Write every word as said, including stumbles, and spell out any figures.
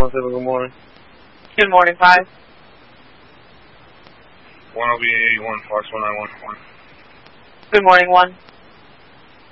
one seven, good morning. Good morning, five. one O B eight one, Fox one nine one four. Good morning, one.